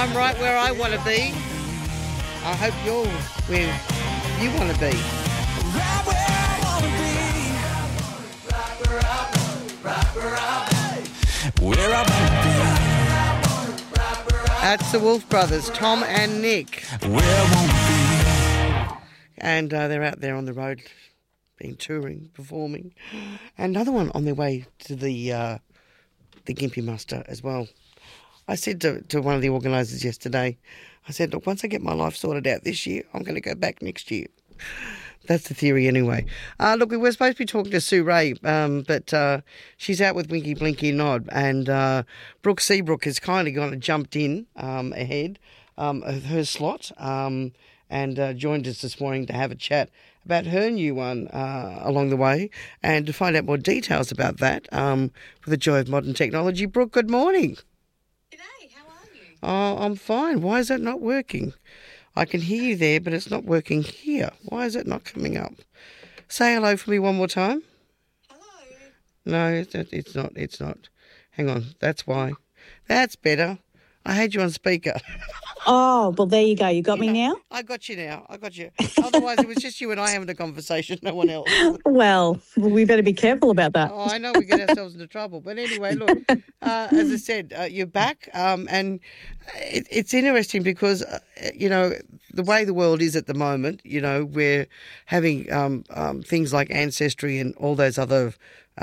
I'm right where I want to be. I hope you're where you want to be. Right where I wanna be. Where I wanna be. That's the Wolf Brothers, Tom and Nick. Where I wanna And they're out there on the road, been touring, performing. And another one on their way to the Gympie Muster as well. I said to one of the organisers yesterday, I said, look, once I get my life sorted out this year, I'm going to go back next year. That's the theory anyway. Look, we were supposed to be talking to Sue Ray, but she's out with Winky Blinky Nod, and Brooke Seabrook has kindly gone and jumped in ahead of her slot and joined us this morning to have a chat about her new one along the way and to find out more details about that with the joy of modern technology. Brooke, good morning. G'day, how are you? Oh, I'm fine. Why is that not working? I can hear you there, but it's not working here. Why is it not coming up? Say hello for me one more time. Hello. No, it's not. It's not. Hang on. That's why. That's better. I had you on speaker. Oh, well, there you go. You got me now? I got you now. I got you. Otherwise, it was just you and I having a conversation, no one else. Well, we better be careful about that. Oh, I know we get ourselves into trouble. But anyway, look, as I said, you're back. And it's interesting because, the way the world is at the moment, we're having things like Ancestry and all those other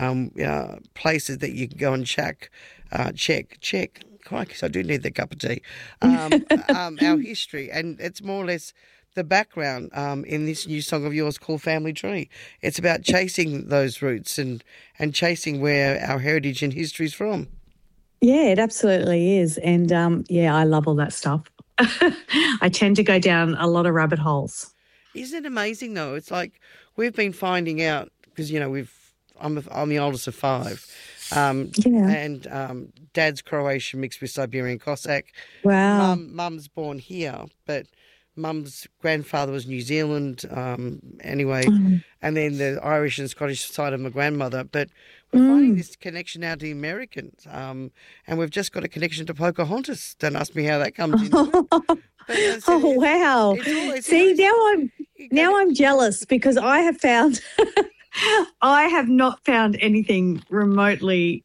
places that you can go and check. Crikey, so I do need that cup of tea. Our history, and it's more or less the background in this new song of yours called Family Tree. It's about chasing those roots and chasing where our heritage and history is from. Yeah, it absolutely is. And, I love all that stuff. I tend to go down a lot of rabbit holes. Isn't it amazing, though? It's like we've been finding out, because, I'm the oldest of five. And Dad's Croatian mixed with Siberian Cossack. Wow. Mum's born here, but Mum's grandfather was New Zealand anyway, and then the Irish and Scottish side of my grandmother. But we're finding this connection now to the Americans, and we've just got a connection to Pocahontas. Don't ask me how that comes in. Oh, wow. See, now I'm jealous because I have found... I have not found anything remotely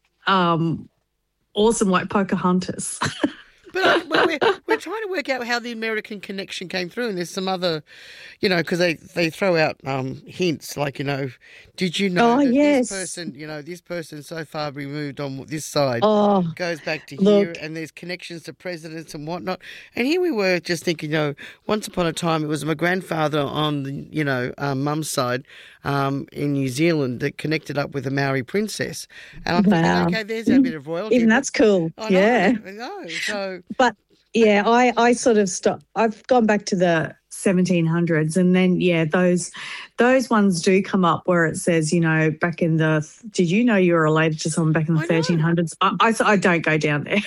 awesome like Pocahontas. But we're trying to work out how the American connection came through, and there's some other, because they throw out hints like, did you know that this person so far removed on this side goes back to here, and there's connections to presidents and whatnot. And here we were just thinking, once upon a time it was my grandfather on the, Mum's side in New Zealand that connected up with a Maori princess. And I'm thinking, okay, there's a bit of royalty. Even that's cool. I know. So... But, yeah, I sort of stopped. I've gone back to the 1700s, and then, those ones do come up where it says, back in the, did you know you were related to someone back in the 1300s? I don't go down there.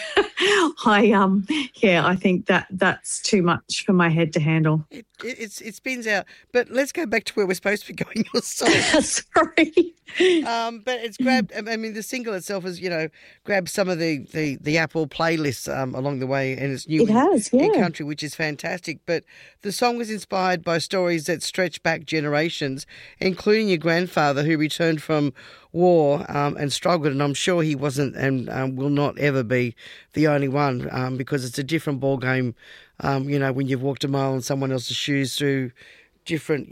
I think that's too much for my head to handle. It spins out. But let's go back to where we're supposed to be going. Sorry. But it's grabbed, the single itself has, grabbed some of the Apple playlists along the way, and it's new in country, which is fantastic. But the song was inspired by stories that stretch back generations, including your grandfather who returned from war and struggled, and I'm sure he wasn't and will not ever be the only one because it's a different ball game, when you've walked a mile in someone else's shoes through different,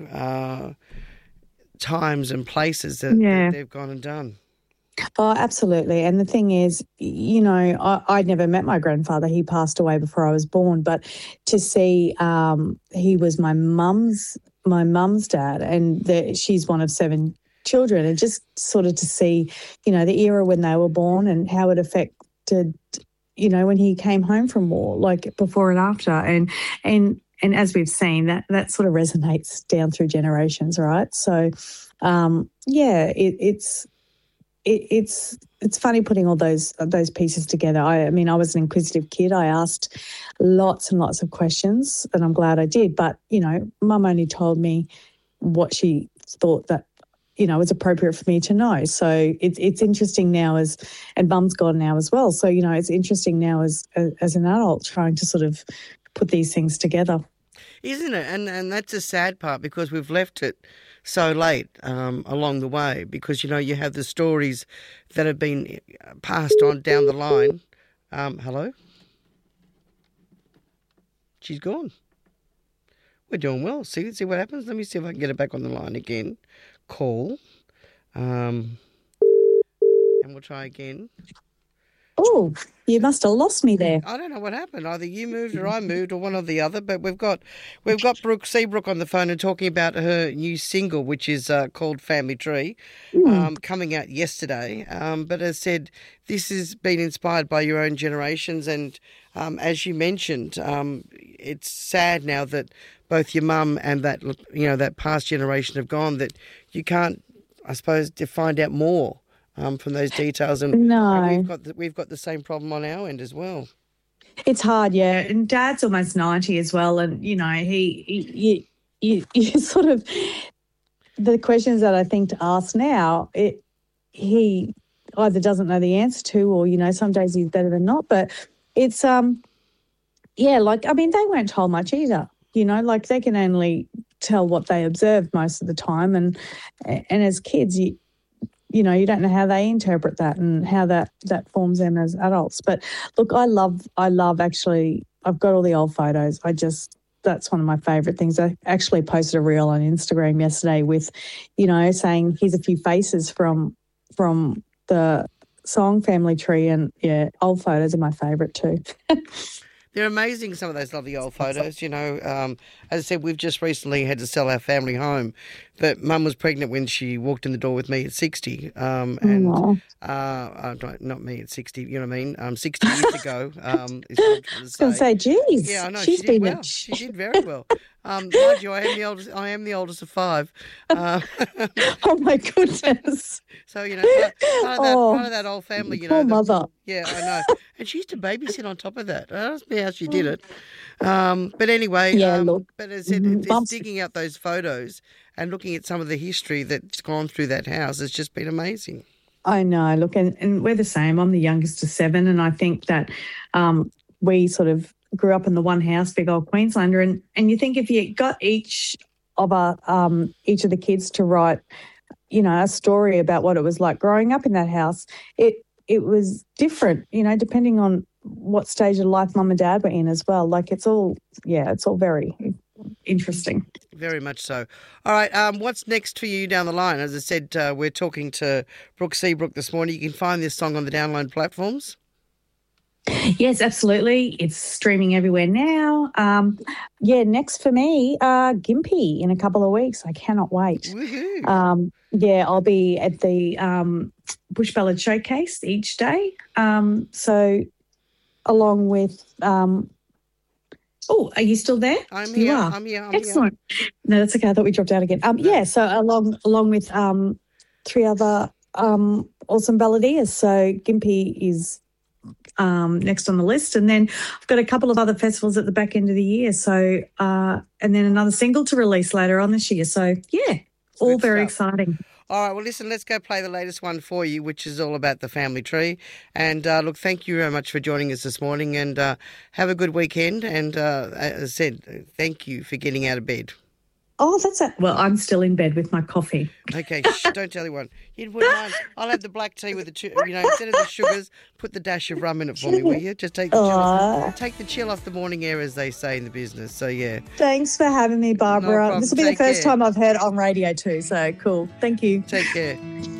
times and places that they've gone and done. Oh, absolutely. And the thing is, I'd never met my grandfather. He passed away before I was born. But to see he was my mum's dad, and she's one of 7 children, and just sort of to see, the era when they were born and how it affected, when he came home from war, like before and after. And as we've seen, that sort of resonates down through generations, right? So, it's funny putting all those pieces together. I was an inquisitive kid. I asked lots and lots of questions, and I'm glad I did. But Mum only told me what she thought that is appropriate for me to know. So it's interesting now and Mum's gone now as well. So, it's interesting now as an adult trying to sort of put these things together. Isn't it? And that's a sad part because we've left it so late along the way because, you have the stories that have been passed on down the line. Hello? She's gone. We're doing well. See what happens? Let me see if I can get her back on the line again. Call. And we'll try again. Oh, you must have lost me there. I don't know what happened. Either you moved or I moved or one or the other. But we've got Brooke Seabrook on the phone and talking about her new single, which is called Family Tree, coming out yesterday. But as said, this has been inspired by your own generations. And as you mentioned, it's sad now that both your mum and that past generation have gone, that you can't, I suppose, to find out more from those details. And, No. and we've got the same problem on our end as well. It's hard, yeah. And Dad's almost 90 as well. And, he sort of, the questions that I think to ask now, he either doesn't know the answer to or, some days he's better than not. But it's, they weren't told much either. They can only tell what they observed most of the time. And as kids, you don't know how they interpret that and how that forms them as adults. But look, I love actually, I've got all the old photos. That's one of my favourite things. I actually posted a reel on Instagram yesterday with, saying here's a few faces from the song Family Tree, and yeah, old photos are my favourite too. They're amazing, some of those lovely old photos. As I said, we've just recently had to sell our family home. But Mum was pregnant when she walked in the door with me at 60. Not me at 60, you know what I mean? 60 years ago. Is what I'm trying to I was going to say, geez, yeah, I know. she's She did been well. She did very well. Mind you, I am the oldest of five. Oh my goodness. So, part of that old family, Poor mother. Yeah, I know. And she used to babysit on top of that. That's how she did it. But anyway, look. but as I said, it's digging out those photos and looking at some of the history that's gone through that house has just been amazing. I know. Look, and we're the same. I'm the youngest of 7, and I think that we sort of grew up in the one house, big old Queenslander, and you think if you got each of the kids to write, a story about what it was like growing up in that house, it was different, depending on what stage of life Mum and Dad were in as well. Like it's all very interesting. Very much so. All right, what's next for you down the line? As I said, we're talking to Brooke Seabrook this morning. You can find this song on the download platforms. Yes, absolutely. It's streaming everywhere now. Next for me, Gympie in a couple of weeks. I cannot wait. Woohoo. I'll be at the Bush Ballad Showcase each day. So along with are you still there? I'm You here. are. I'm here. Excellent. No, that's okay. I thought we dropped out again. So along with 3 other awesome balladeers. So Gympie is next on the list, and then I've got a couple of other festivals at the back end of the year. So and then another single to release later on this year. So yeah, all Good very stuff. exciting. All right, well, listen, let's go play the latest one for you, which is all about the family tree. And, look, thank you very much for joining us this morning, and have a good weekend. And, as I said, thank you for getting out of bed. Oh, that's it. Well, I'm still in bed with my coffee. Okay, don't tell anyone. You wouldn't mind. I'll have the black tea with the, instead of the sugars, put the dash of rum in it for me, will you? Just take the chill off the morning air, as they say in the business. So, yeah. Thanks for having me, Barbara. problem. This will be Take the first care. time I've heard on radio too, so cool. Thank you. Take care.